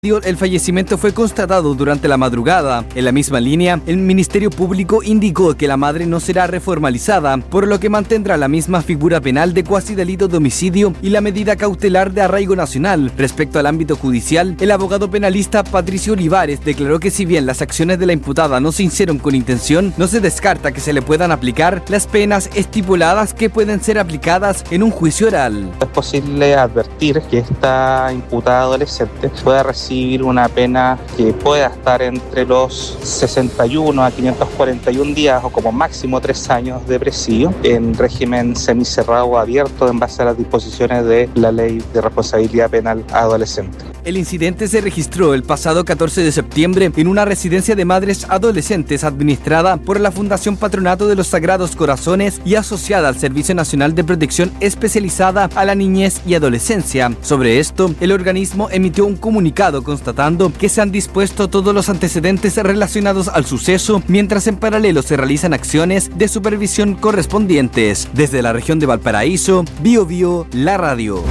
El fallecimiento fue constatado durante la madrugada. En la misma línea, el Ministerio Público indicó que la madre no será reformalizada, por lo que mantendrá la misma figura penal de cuasi delito de homicidio y la medida cautelar de arraigo nacional. Respecto al ámbito judicial, el abogado penalista Patricio Olivares declaró que si bien las acciones de la imputada no se hicieron con intención, no se descarta que se le puedan aplicar las penas estipuladas que pueden ser aplicadas en un juicio oral. Es posible advertir que esta imputada adolescente pueda recibir una pena que pueda estar entre los 61 a 541 días o como máximo 3 años de presidio en régimen semicerrado o abierto en base a las disposiciones de la Ley de Responsabilidad Penal Adolescente. El incidente se registró el pasado 14 de septiembre en una residencia de madres adolescentes administrada por la Fundación Patronato de los Sagrados Corazones y asociada al Servicio Nacional de Protección Especializada a la Niñez y Adolescencia. Sobre esto, el organismo emitió un comunicado constatando que se han dispuesto todos los antecedentes relacionados al suceso, mientras en paralelo se realizan acciones de supervisión correspondientes. Desde la región de Valparaíso, Biobío, la radio.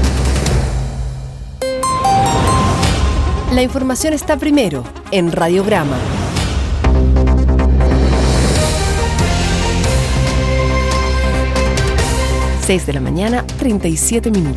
La información está primero en Radiograma. (6:37 a.m).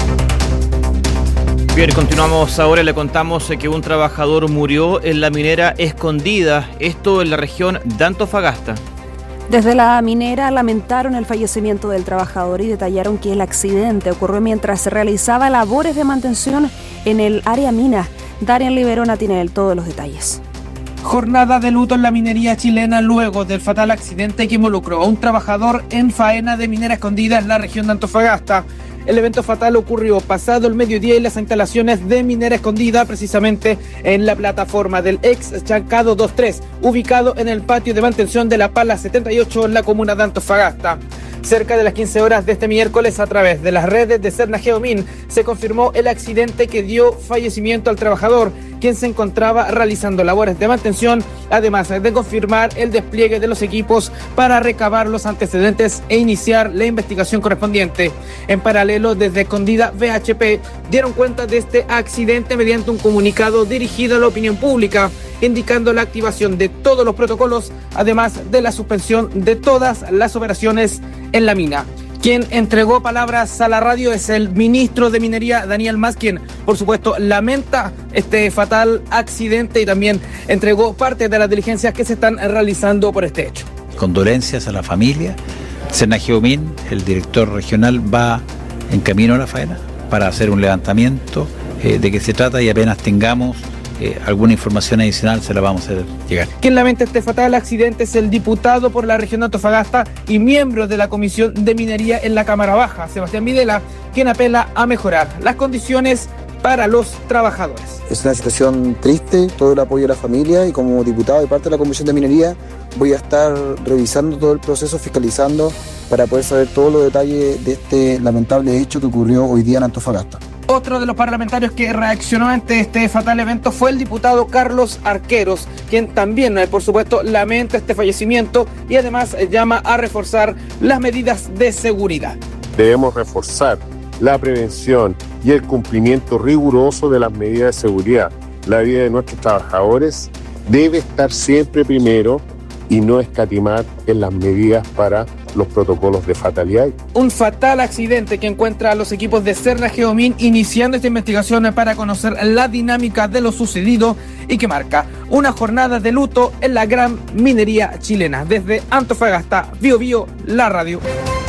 Bien, continuamos ahora. Le contamos que un trabajador murió en la minera Escondida, esto en la región de Antofagasta. Desde la minera lamentaron el fallecimiento del trabajador y detallaron que el accidente ocurrió mientras se realizaba labores de mantención en el área mina. Darian Liberona tiene todos los detalles. Jornada de luto en la minería chilena luego del fatal accidente que involucró a un trabajador en faena de minera Escondida en la región de Antofagasta. El evento fatal ocurrió pasado el mediodía en las instalaciones de minera Escondida, precisamente en la plataforma del ex Chancado 23, ubicado en el patio de mantención de la Pala 78 en la comuna de Antofagasta. Cerca de las 15 horas de este miércoles, a través de las redes de Serna Geomin, se confirmó el accidente que dio fallecimiento al trabajador, quien se encontraba realizando labores de mantención, además de confirmar el despliegue de los equipos para recabar los antecedentes e iniciar la investigación correspondiente. En paralelo, desde Escondida VHP dieron cuenta de este accidente mediante un comunicado dirigido a la opinión pública, indicando la activación de todos los protocolos, además de la suspensión de todas las operaciones en la mina. Quien entregó palabras a la radio es el ministro de Minería, Daniel Mas, quien, por supuesto, lamenta este fatal accidente y también entregó parte de las diligencias que se están realizando por este hecho. Condolencias a la familia. Serna Geomin, el director regional, va en camino a la faena para hacer un levantamiento de qué se trata y apenas tengamos alguna información adicional se la vamos a hacer llegar. Quien lamenta este fatal accidente es el diputado por la región de Antofagasta y miembro de la Comisión de Minería en la Cámara Baja, Sebastián Videla, quien apela a mejorar las condiciones para los trabajadores. Es una situación triste, todo el apoyo de la familia, y como diputado y parte de la Comisión de Minería voy a estar revisando todo el proceso, fiscalizando para poder saber todos los detalles de este lamentable hecho que ocurrió hoy día en Antofagasta. Otro de los parlamentarios que reaccionó ante este fatal evento fue el diputado Carlos Arqueros, quien también, por supuesto, lamenta este fallecimiento y además llama a reforzar las medidas de seguridad. Debemos reforzar la prevención y el cumplimiento riguroso de las medidas de seguridad. La vida de nuestros trabajadores debe estar siempre primero y no escatimar en las medidas para los protocolos de fatalidad. Un fatal accidente que encuentra a los equipos de Serna Geomin iniciando esta investigación para conocer la dinámica de lo sucedido y que marca una jornada de luto en la gran minería chilena. Desde Antofagasta, Biobío, la radio.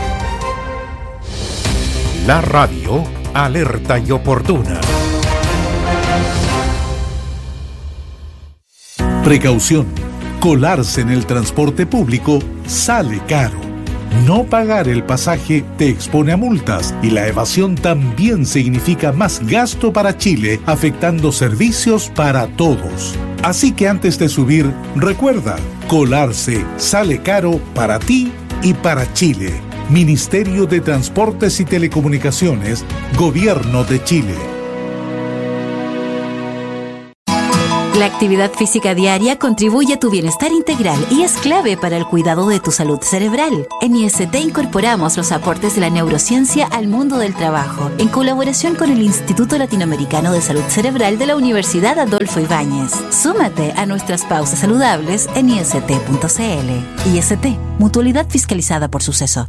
La radio alerta y oportuna. Precaución. Colarse en el transporte público sale caro. No pagar el pasaje te expone a multas y la evasión también significa más gasto para Chile, afectando servicios para todos. Así que antes de subir, recuerda, colarse sale caro para ti y para Chile. Ministerio de Transportes y Telecomunicaciones, Gobierno de Chile. La actividad física diaria contribuye a tu bienestar integral y es clave para el cuidado de tu salud cerebral. En IST incorporamos los aportes de la neurociencia al mundo del trabajo, en colaboración con el Instituto Latinoamericano de Salud Cerebral de la Universidad Adolfo Ibáñez. Súmate a nuestras pausas saludables en ist.cl. IST, mutualidad fiscalizada por Suceso.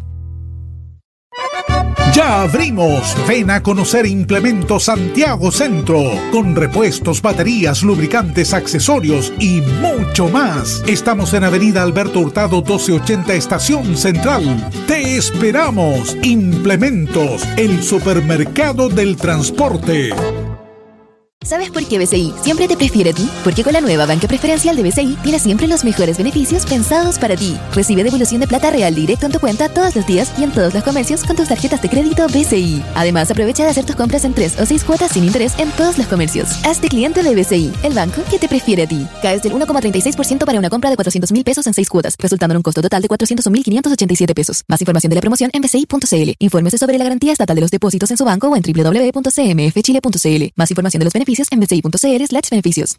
Ya abrimos. Ven a conocer Implementos Santiago Centro, con repuestos, baterías, lubricantes, accesorios y mucho más. Estamos en Avenida Alberto Hurtado 1280, Estación Central. Te esperamos. Implementos, el supermercado del transporte. ¿Sabes por qué BCI siempre te prefiere a ti? Porque con la nueva banca preferencial de BCI tienes siempre los mejores beneficios pensados para ti. Recibe devolución de plata real directo en tu cuenta todos los días y en todos los comercios con tus tarjetas de crédito BCI. Además, aprovecha de hacer tus compras en 3 o 6 cuotas sin interés en todos los comercios. Hazte cliente de BCI, el banco que te prefiere a ti. Caes del 1,36% para una compra de 400.000 pesos en 6 cuotas, resultando en un costo total de 401.587 pesos. Más información de la promoción en bci.cl. Infórmese sobre la garantía estatal de los depósitos en su banco o en www.cmfchile.cl. Más información de los beneficios en bci.cl/beneficios.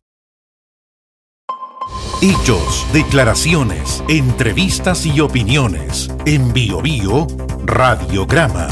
Hechos, declaraciones, entrevistas y opiniones. En BioBio, Radiograma.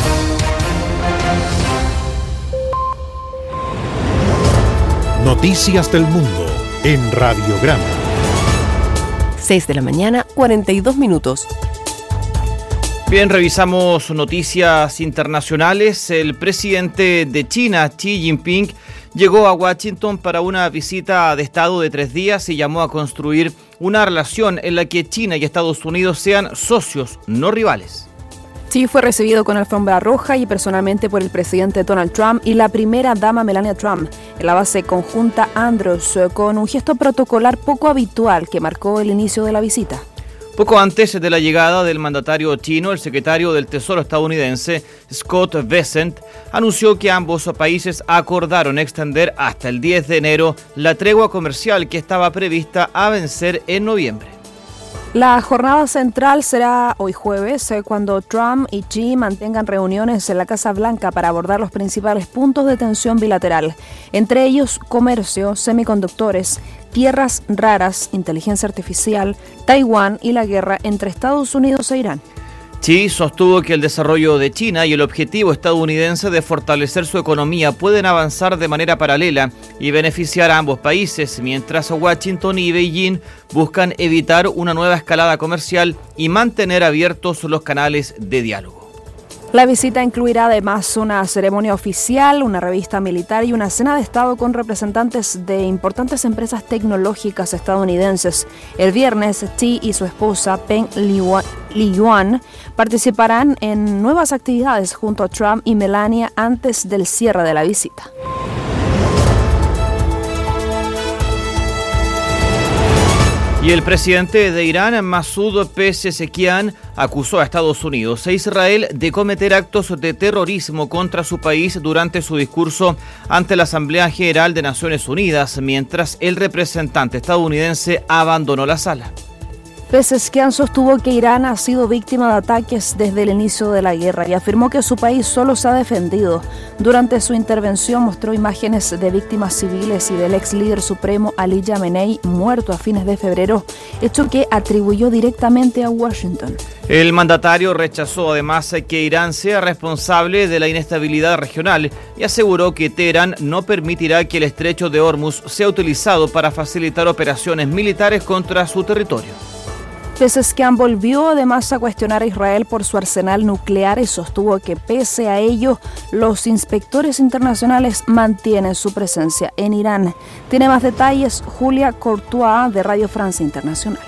Noticias del mundo en Radiograma. 6 de la mañana, 42 minutos. Bien, revisamos noticias internacionales. El presidente de China, Xi Jinping, llegó a Washington para una visita de Estado de 3 días y llamó a construir una relación en la que China y Estados Unidos sean socios, no rivales. Xi fue recibido con alfombra roja y personalmente por el presidente Donald Trump y la primera dama Melania Trump en la base conjunta Andrews, con un gesto protocolar poco habitual que marcó el inicio de la visita. Poco antes de la llegada del mandatario chino, el secretario del Tesoro estadounidense, Scott Bessent, anunció que ambos países acordaron extender hasta el 10 de enero la tregua comercial que estaba prevista a vencer en noviembre. La jornada central será hoy jueves, cuando Trump y Xi mantengan reuniones en la Casa Blanca para abordar los principales puntos de tensión bilateral, entre ellos comercio, semiconductores, tierras raras, inteligencia artificial, Taiwán y la guerra entre Estados Unidos e Irán. Xi sostuvo que el desarrollo de China y el objetivo estadounidense de fortalecer su economía pueden avanzar de manera paralela y beneficiar a ambos países, mientras Washington y Beijing buscan evitar una nueva escalada comercial y mantener abiertos los canales de diálogo. La visita incluirá además una ceremonia oficial, una revista militar y una cena de Estado con representantes de importantes empresas tecnológicas estadounidenses. El viernes, Xi y su esposa Peng Liyuan participarán en nuevas actividades junto a Trump y Melania antes del cierre de la visita. Y el presidente de Irán, Masoud Pezeshkian, acusó a Estados Unidos e Israel de cometer actos de terrorismo contra su país durante su discurso ante la Asamblea General de Naciones Unidas, mientras el representante estadounidense abandonó la sala. Pezeshkian sostuvo que Irán ha sido víctima de ataques desde el inicio de la guerra y afirmó que su país solo se ha defendido. Durante su intervención mostró imágenes de víctimas civiles y del ex líder supremo Ali Khamenei, muerto a fines de febrero, hecho que atribuyó directamente a Washington. El mandatario rechazó además que Irán sea responsable de la inestabilidad regional y aseguró que Teherán no permitirá que el estrecho de Hormuz sea utilizado para facilitar operaciones militares contra su territorio. Pezeshkian volvió además a cuestionar a Israel por su arsenal nuclear y sostuvo que pese a ello, los inspectores internacionales mantienen su presencia en Irán. Tiene más detalles Julia Courtois de Radio Francia Internacional.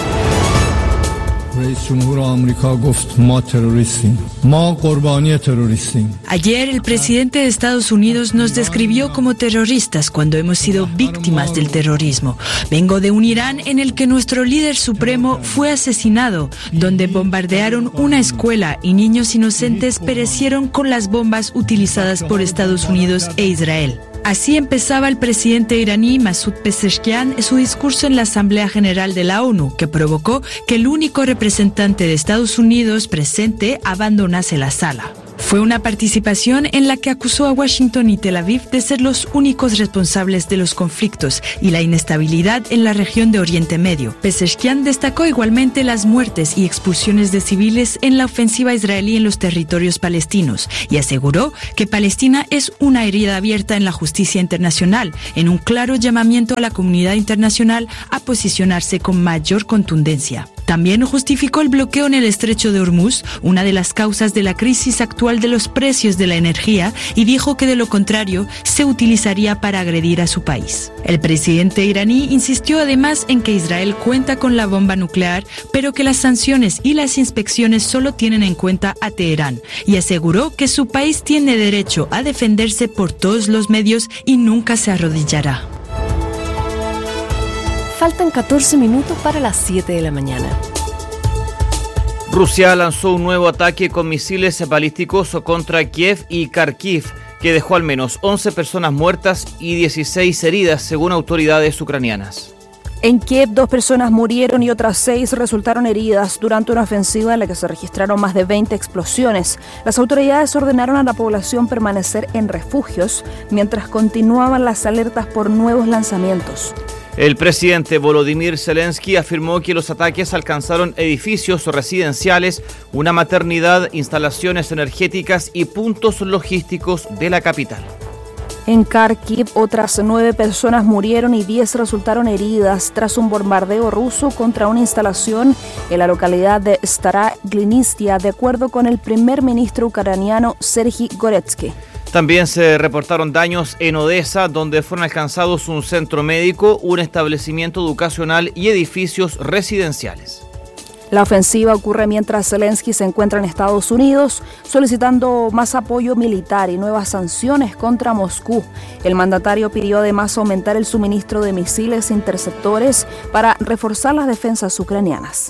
Ayer el presidente de Estados Unidos nos describió como terroristas cuando hemos sido víctimas del terrorismo. Vengo de un Irán en el que nuestro líder supremo fue asesinado, donde bombardearon una escuela y niños inocentes perecieron con las bombas utilizadas por Estados Unidos e Israel. Así empezaba el presidente iraní Masoud Pezeshkian su discurso en la Asamblea General de la ONU, que provocó que el único representante de Estados Unidos presente abandonase la sala. Fue una participación en la que acusó a Washington y Tel Aviv de ser los únicos responsables de los conflictos y la inestabilidad en la región de Oriente Medio. Pezeshkian destacó igualmente las muertes y expulsiones de civiles en la ofensiva israelí en los territorios palestinos y aseguró que Palestina es una herida abierta en la justicia internacional, en un claro llamamiento a la comunidad internacional a posicionarse con mayor contundencia. También justificó el bloqueo en el estrecho de Hormuz, una de las causas de la crisis actual de los precios de la energía, y dijo que de lo contrario se utilizaría para agredir a su país. El presidente iraní insistió además en que Israel cuenta con la bomba nuclear, pero que las sanciones y las inspecciones solo tienen en cuenta a Teherán, y aseguró que su país tiene derecho a defenderse por todos los medios y nunca se arrodillará. Faltan 14 minutos para las 7 de la mañana. Rusia lanzó un nuevo ataque con misiles balísticos contra Kiev y Kharkiv, que dejó al menos 11 personas muertas y 16 heridas, según autoridades ucranianas. En Kiev, 2 personas murieron y otras 6 resultaron heridas durante una ofensiva en la que se registraron más de 20 explosiones. Las autoridades ordenaron a la población permanecer en refugios mientras continuaban las alertas por nuevos lanzamientos. El presidente Volodymyr Zelensky afirmó que los ataques alcanzaron edificios residenciales, una maternidad, instalaciones energéticas y puntos logísticos de la capital. En Kharkiv, otras 9 personas murieron y 10 resultaron heridas tras un bombardeo ruso contra una instalación en la localidad de Stara Glinistya, de acuerdo con el primer ministro ucraniano Serhiy Goretsky. También se reportaron daños en Odessa, donde fueron alcanzados un centro médico, un establecimiento educacional y edificios residenciales. La ofensiva ocurre mientras Zelensky se encuentra en Estados Unidos solicitando más apoyo militar y nuevas sanciones contra Moscú. El mandatario pidió además aumentar el suministro de misiles interceptores para reforzar las defensas ucranianas.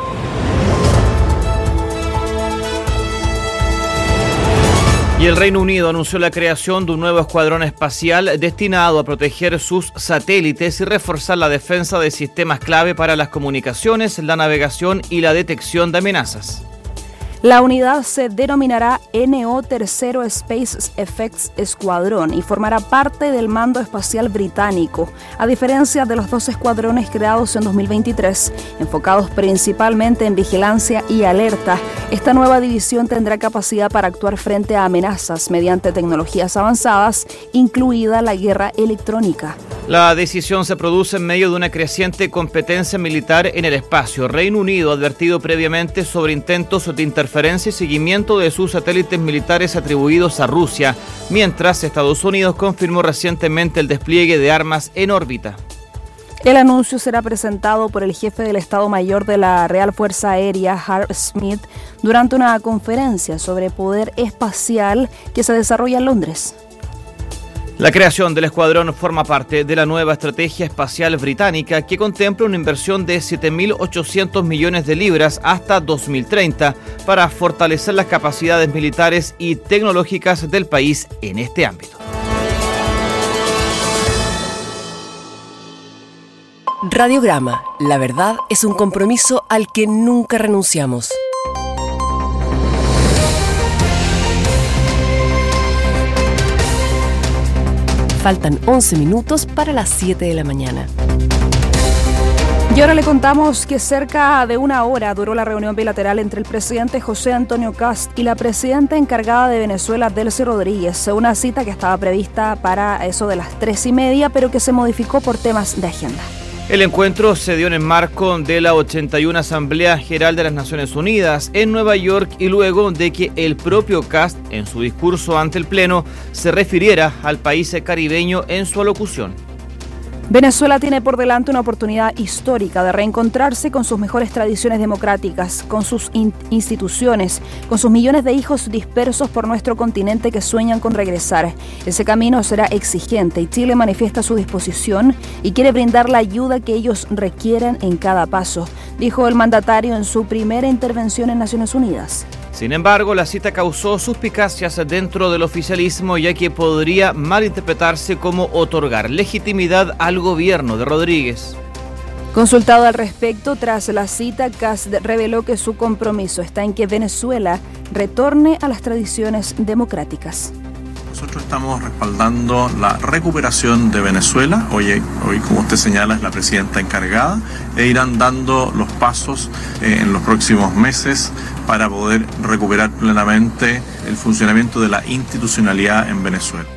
Y el Reino Unido anunció la creación de un nuevo escuadrón espacial destinado a proteger sus satélites y reforzar la defensa de sistemas clave para las comunicaciones, la navegación y la detección de amenazas. La unidad se denominará NO Tercero Space Effects Squadron y formará parte del mando espacial británico, a diferencia de los 2 escuadrones creados en 2023, enfocados principalmente en vigilancia y alerta. Esta nueva división tendrá capacidad para actuar frente a amenazas mediante tecnologías avanzadas, incluida la guerra electrónica. La decisión se produce en medio de una creciente competencia militar en el espacio. Reino Unido ha advertido previamente sobre intentos de interferencia y seguimiento de sus satélites militares atribuidos a Rusia, mientras Estados Unidos confirmó recientemente el despliegue de armas en órbita. El anuncio será presentado por el jefe del Estado Mayor de la Real Fuerza Aérea, Hart Smith, durante una conferencia sobre poder espacial que se desarrolla en Londres. La creación del escuadrón forma parte de la nueva estrategia espacial británica que contempla una inversión de 7.800 millones de libras hasta 2030 para fortalecer las capacidades militares y tecnológicas del país en este ámbito. Radiograma, la verdad es un compromiso al que nunca renunciamos. Faltan 11 minutos para las 7 de la mañana. Y ahora le contamos que cerca de 1 hora duró la reunión bilateral entre el presidente José Antonio Kast y la presidenta encargada de Venezuela, Delcy Rodríguez. Una cita que estaba prevista para eso de las 3:30, pero que se modificó por temas de agenda. El encuentro se dio en el marco de la 81 Asamblea General de las Naciones Unidas en Nueva York y luego de que el propio Kast, en su discurso ante el Pleno, se refiriera al país caribeño en su alocución. Venezuela tiene por delante una oportunidad histórica de reencontrarse con sus mejores tradiciones democráticas, con sus instituciones, con sus millones de hijos dispersos por nuestro continente que sueñan con regresar. Ese camino será exigente y Chile manifiesta su disposición y quiere brindar la ayuda que ellos requieren en cada paso, dijo el mandatario en su primera intervención en Naciones Unidas. Sin embargo, la cita causó suspicacias dentro del oficialismo, ya que podría malinterpretarse como otorgar legitimidad al gobierno de Rodríguez. Consultado al respecto, tras la cita, Kast reveló que su compromiso está en que Venezuela retorne a las tradiciones democráticas. Nosotros estamos respaldando la recuperación de Venezuela. Hoy, como usted señala, es la presidenta encargada e irán dando los pasos en los próximos meses para poder recuperar plenamente el funcionamiento de la institucionalidad en Venezuela.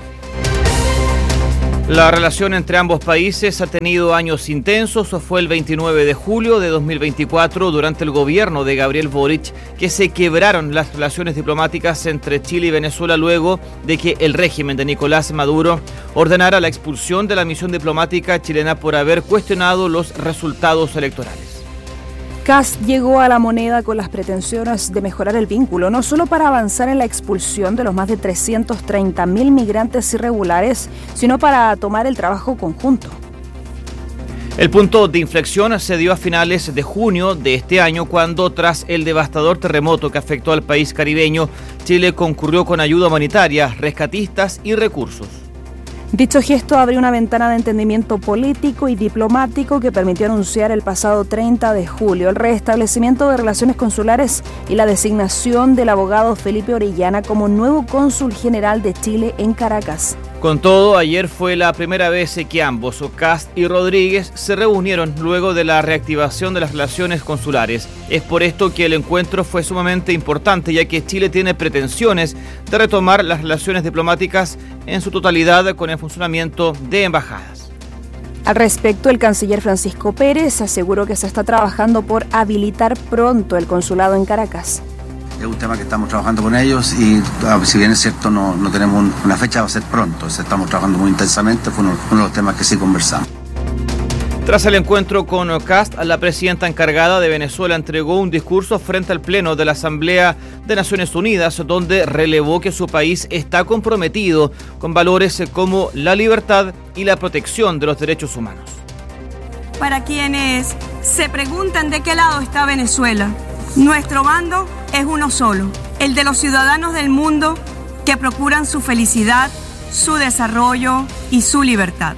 La relación entre ambos países ha tenido años intensos. Fue el 29 de julio de 2024, durante el gobierno de Gabriel Boric, que se quebraron las relaciones diplomáticas entre Chile y Venezuela luego de que el régimen de Nicolás Maduro ordenara la expulsión de la misión diplomática chilena por haber cuestionado los resultados electorales. Kast llegó a La Moneda con las pretensiones de mejorar el vínculo, no solo para avanzar en la expulsión de los más de 330.000 migrantes irregulares, sino para tomar el trabajo conjunto. El punto de inflexión se dio a finales de junio de este año, cuando, tras el devastador terremoto que afectó al país caribeño, Chile concurrió con ayuda humanitaria, rescatistas y recursos. Dicho gesto abrió una ventana de entendimiento político y diplomático que permitió anunciar el pasado 30 de julio el restablecimiento de relaciones consulares y la designación del abogado Felipe Orellana como nuevo cónsul general de Chile en Caracas. Con todo, ayer fue la primera vez que ambos, Kast y Rodríguez, se reunieron luego de la reactivación de las relaciones consulares. Es por esto que el encuentro fue sumamente importante, ya que Chile tiene pretensiones de retomar las relaciones diplomáticas en su totalidad con el funcionamiento de embajadas. Al respecto, el canciller Francisco Pérez aseguró que se está trabajando por habilitar pronto el consulado en Caracas. Es un tema que estamos trabajando con ellos y, si bien es cierto, no tenemos una fecha, va a ser pronto. Estamos trabajando muy intensamente, fue uno de los temas que sí conversamos. Tras el encuentro con Kast, la presidenta encargada de Venezuela entregó un discurso frente al Pleno de la Asamblea de Naciones Unidas, donde relevó que su país está comprometido con valores como la libertad y la protección de los derechos humanos. Para quienes se preguntan de qué lado está Venezuela, nuestro bando es uno solo, el de los ciudadanos del mundo que procuran su felicidad, su desarrollo y su libertad.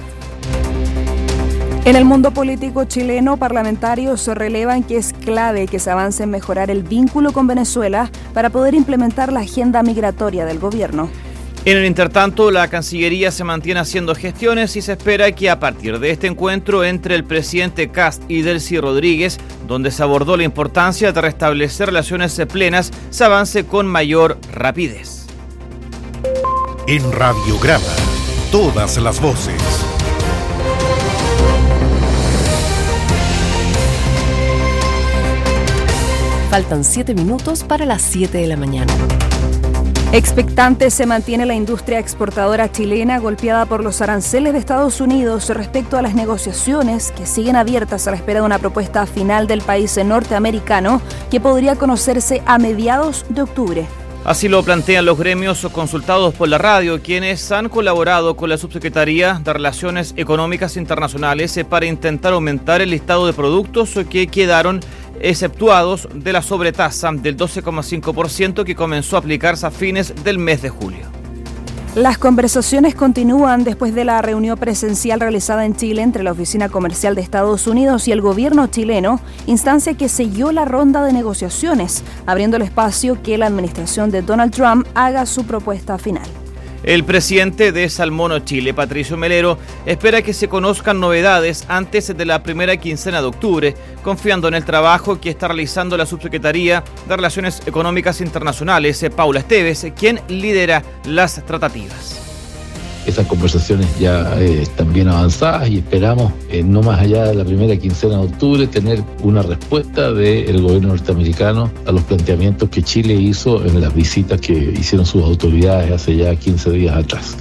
En el mundo político chileno, parlamentarios relevan que es clave que se avance en mejorar el vínculo con Venezuela para poder implementar la agenda migratoria del gobierno. En el intertanto, la Cancillería se mantiene haciendo gestiones y se espera que a partir de este encuentro entre el presidente Kast y Delcy Rodríguez, donde se abordó la importancia de restablecer relaciones plenas, se avance con mayor rapidez. En Radiograma, todas las voces. Faltan 7 minutos para las 7 de la mañana. Expectante se mantiene la industria exportadora chilena, golpeada por los aranceles de Estados Unidos respecto a las negociaciones que siguen abiertas a la espera de una propuesta final del país norteamericano que podría conocerse a mediados de octubre. Así lo plantean los gremios consultados por la radio, quienes han colaborado con la Subsecretaría de Relaciones Económicas Internacionales para intentar aumentar el listado de productos que quedaron exceptuados de la sobretasa del 12,5% que comenzó a aplicarse a fines del mes de julio. Las conversaciones continúan después de la reunión presencial realizada en Chile entre la Oficina Comercial de Estados Unidos y el gobierno chileno, instancia que selló la ronda de negociaciones, abriendo el espacio que la administración de Donald Trump haga su propuesta final. El presidente de Salmono Chile, Patricio Melero, espera que se conozcan novedades antes de la primera quincena de octubre, confiando en el trabajo que está realizando la Subsecretaría de Relaciones Económicas Internacionales, Paula Esteves, quien lidera las tratativas. Esas conversaciones ya están bien avanzadas y esperamos, no más allá de la primera quincena de octubre, tener una respuesta del gobierno norteamericano a los planteamientos que Chile hizo en las visitas que hicieron sus autoridades hace ya 15 días atrás.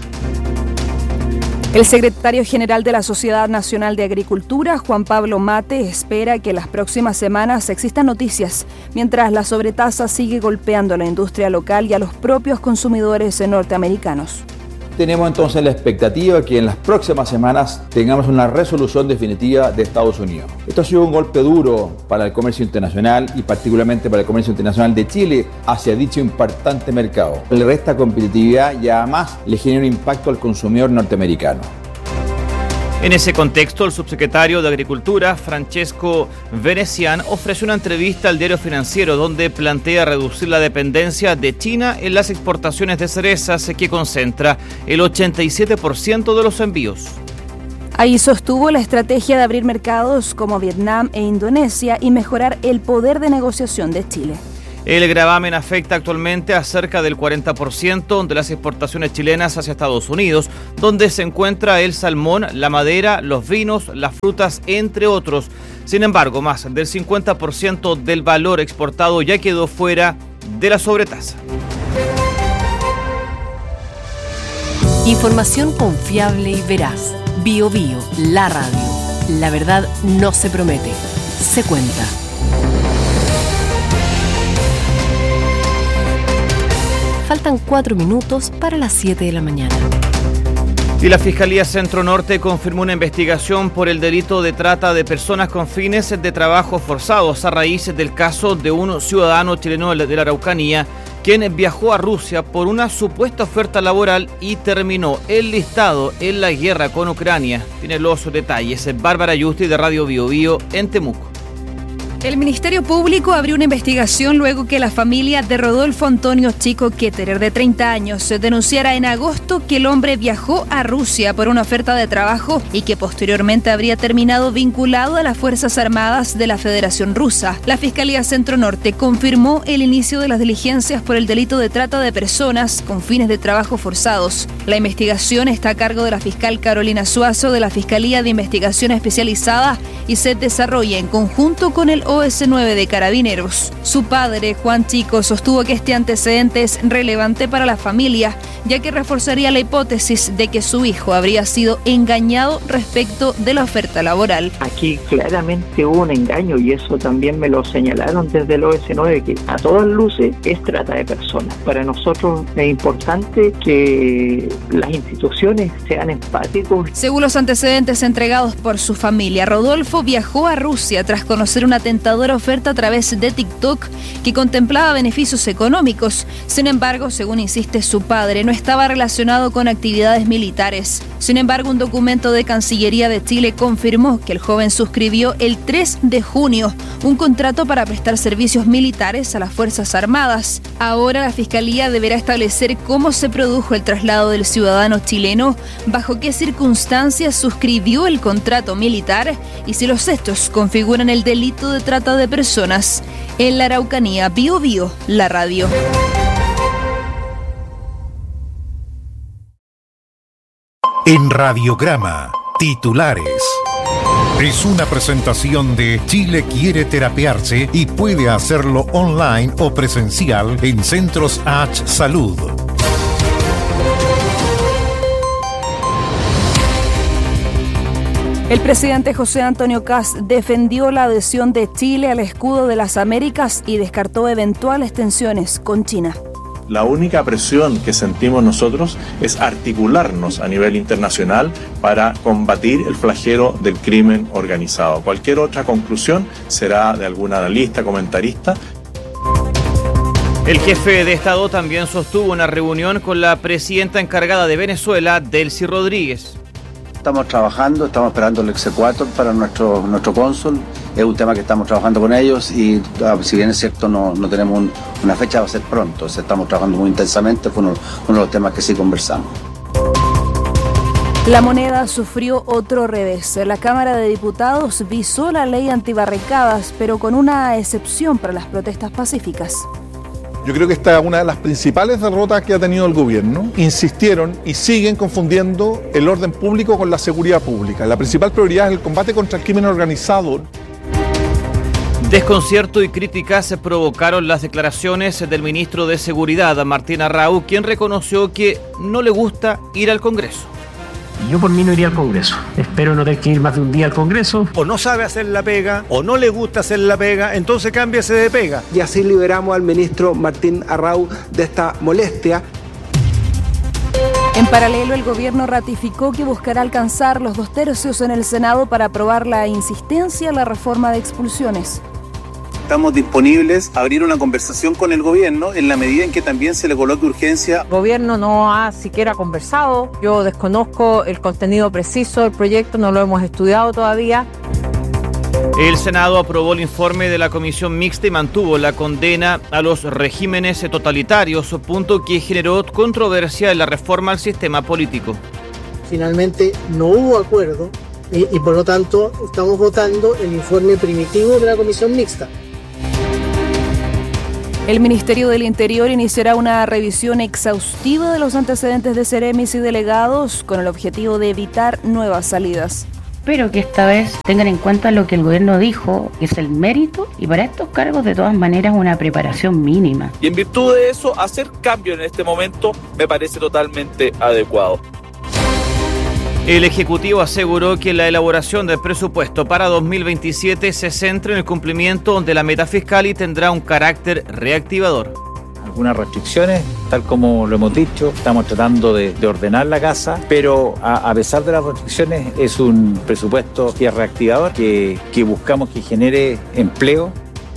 El secretario general de la Sociedad Nacional de Agricultura, Juan Pablo Mate, espera que en las próximas semanas existan noticias, mientras la sobretasa sigue golpeando a la industria local y a los propios consumidores norteamericanos. Tenemos entonces la expectativa que en las próximas semanas tengamos una resolución definitiva de Estados Unidos. Esto ha sido un golpe duro para el comercio internacional y particularmente para el comercio internacional de Chile hacia dicho importante mercado. Le resta competitividad y además le genera un impacto al consumidor norteamericano. En ese contexto, el subsecretario de Agricultura, Francesco Venecian, ofreció una entrevista al Diario Financiero donde plantea reducir la dependencia de China en las exportaciones de cerezas, que concentra el 87% de los envíos. Ahí sostuvo la estrategia de abrir mercados como Vietnam e Indonesia y mejorar el poder de negociación de Chile. El gravamen afecta actualmente a cerca del 40% de las exportaciones chilenas hacia Estados Unidos, donde se encuentra el salmón, la madera, los vinos, las frutas, entre otros. Sin embargo, más del 50% del valor exportado ya quedó fuera de la sobretasa. Información confiable y veraz. Bio Bio, la radio. La verdad no se promete, se cuenta. Faltan 4 minutos para las 7 de la mañana. Y la Fiscalía Centro Norte confirmó una investigación por el delito de trata de personas con fines de trabajo forzados a raíz del caso de un ciudadano chileno de la Araucanía quien viajó a Rusia por una supuesta oferta laboral y terminó enlistado en la guerra con Ucrania. Tiene los detalles Bárbara Yusti de Radio Bio Bio en Temuco. El Ministerio Público abrió una investigación luego que la familia de Rodolfo Antonio Chico Ketterer, de 30 años, denunciara en agosto que el hombre viajó a Rusia por una oferta de trabajo y que posteriormente habría terminado vinculado a las Fuerzas Armadas de la Federación Rusa. La Fiscalía Centro Norte confirmó el inicio de las diligencias por el delito de trata de personas con fines de trabajo forzados. La investigación está a cargo de la fiscal Carolina Suazo de la Fiscalía de Investigación Especializada y se desarrolla en conjunto con el OS9 de Carabineros. Su padre, Juan Chico, sostuvo que este antecedente es relevante para la familia, ya que reforzaría la hipótesis de que su hijo habría sido engañado respecto de la oferta laboral. Aquí claramente hubo un engaño y eso también me lo señalaron desde el OS9, que a todas luces es trata de personas. Para nosotros es importante que las instituciones sean empáticos. Según los antecedentes entregados por su familia, Rodolfo viajó a Rusia tras conocer una tentadora oferta a través de TikTok que contemplaba beneficios económicos. Sin embargo, según insiste su padre, no estaba relacionado con actividades militares. Sin embargo, un documento de Cancillería de Chile confirmó que el joven suscribió el 3 de junio un contrato para prestar servicios militares a las Fuerzas Armadas. Ahora la Fiscalía deberá establecer cómo se produjo el traslado del ciudadano chileno, bajo qué circunstancias suscribió el contrato militar y si los hechos configuran el delito de trata de personas. En la Araucanía, Bio Bio, la radio. En Radiograma, titulares. Es una presentación de Chile quiere terapiarse y puede hacerlo online o presencial en Centros H Salud. El presidente José Antonio Kast defendió la adhesión de Chile al escudo de las Américas y descartó eventuales tensiones con China. La única presión que sentimos nosotros es articularnos a nivel internacional para combatir el flagelo del crimen organizado. Cualquier otra conclusión será de algún analista, comentarista. El jefe de Estado también sostuvo una reunión con la presidenta encargada de Venezuela, Delcy Rodríguez. Estamos trabajando, estamos esperando el exequatur para nuestro cónsul. Es un tema que estamos trabajando con ellos y si bien es cierto no tenemos una fecha, va a ser pronto. Estamos trabajando muy intensamente, fue uno de los temas que sí conversamos. La moneda sufrió otro revés. La Cámara de Diputados visó la ley antibarricadas, pero con una excepción para las protestas pacíficas. Yo creo que esta es una de las principales derrotas que ha tenido el gobierno. Insistieron y siguen confundiendo el orden público con la seguridad pública. La principal prioridad es el combate contra el crimen organizado. Desconcierto y críticas se provocaron las declaraciones del ministro de Seguridad, Martín Arrau, quien reconoció que no le gusta ir al Congreso. Yo por mí no iría al Congreso. Espero no tener que ir más de un día al Congreso. O no sabe hacer la pega, o no le gusta hacer la pega, entonces cámbiase de pega. Y así liberamos al ministro Martín Arrau de esta molestia. En paralelo, el gobierno ratificó que buscará alcanzar los 2/3 en el Senado para aprobar la insistencia a la reforma de expulsiones. estamos disponibles a abrir una conversación con el gobierno en la medida en que también se le coloque urgencia. El gobierno no ha siquiera conversado, yo desconozco el contenido preciso del proyecto, no lo hemos estudiado todavía. El Senado aprobó el informe de la Comisión Mixta y mantuvo la condena a los regímenes totalitarios, punto que generó controversia en la reforma al sistema político. Finalmente no hubo acuerdo y por lo tanto estamos votando el informe primitivo de la Comisión Mixta. El Ministerio del Interior iniciará una revisión exhaustiva de los antecedentes de seremis y delegados con el objetivo de evitar nuevas salidas. Espero que esta vez tengan en cuenta lo que el gobierno dijo, que es el mérito, y para estos cargos de todas maneras una preparación mínima. Y en virtud de eso, hacer cambio en este momento me parece totalmente adecuado. El Ejecutivo aseguró que la elaboración del presupuesto para 2027 se centra en el cumplimiento de la meta fiscal y tendrá un carácter reactivador. Algunas restricciones, tal como lo hemos dicho, estamos tratando de ordenar la casa, pero a pesar de las restricciones es un presupuesto que es reactivador, que buscamos que genere empleo.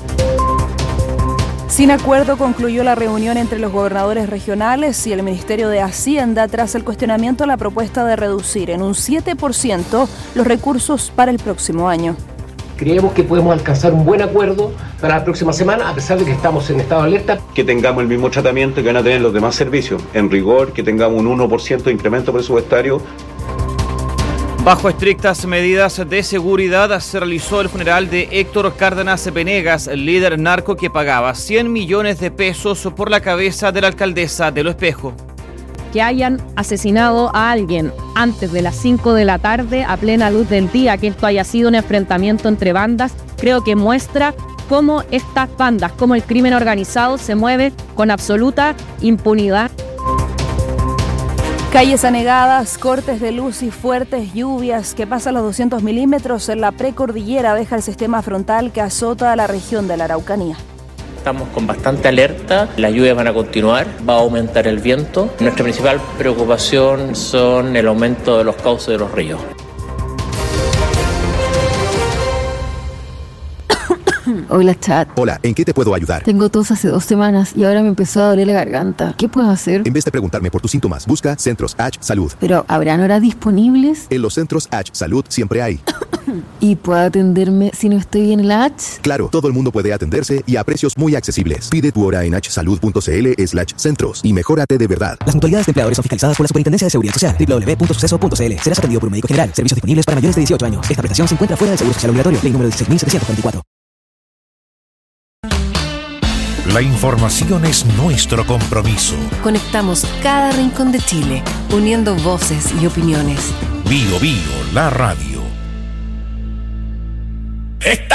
Sin acuerdo concluyó la reunión entre los gobernadores regionales y el Ministerio de Hacienda tras el cuestionamiento a la propuesta de reducir en un 7% los recursos para el próximo año. Creemos que podemos alcanzar un buen acuerdo para la próxima semana, a pesar de que estamos en estado de alerta. Que tengamos el mismo tratamiento que van a tener los demás servicios. En rigor, que tengamos un 1% de incremento presupuestario. Bajo estrictas medidas de seguridad se realizó el funeral de Héctor Cárdenas Venegas, líder narco que pagaba 100 millones de pesos por la cabeza de la alcaldesa de Lo Espejo. Que hayan asesinado a alguien antes de las 5 de la tarde a plena luz del día, que esto haya sido un enfrentamiento entre bandas, creo que muestra cómo estas bandas, cómo el crimen organizado se mueve con absoluta impunidad. Calles anegadas, cortes de luz y fuertes lluvias que pasan los 200 milímetros en la precordillera deja el sistema frontal que azota a la región de la Araucanía. Estamos con bastante alerta, las lluvias van a continuar, va a aumentar el viento. Nuestra principal preocupación son el aumento de los cauces de los ríos. Hola, chat. Hola, ¿en qué te puedo ayudar? Tengo tos hace 2 semanas y ahora me empezó a doler la garganta. ¿Qué puedo hacer? En vez de preguntarme por tus síntomas, busca Centros H Salud. ¿Pero habrán horas disponibles? En los Centros H Salud siempre hay. ¿Y puedo atenderme si no estoy en la H? Claro, todo el mundo puede atenderse y a precios muy accesibles. Pide tu hora en hsalud.cl/centros y mejórate de verdad. Las mutualidades de empleadores son fiscalizadas por la Superintendencia de Seguridad Social. www.suceso.cl. Serás atendido por un médico general. Servicios disponibles para mayores de 18 años. Esta prestación se encuentra fuera del Seguro Social Obligatorio. Ley número 16.744. La información es nuestro compromiso. Conectamos cada rincón de Chile, uniendo voces y opiniones. Bio Bio, la radio. Esta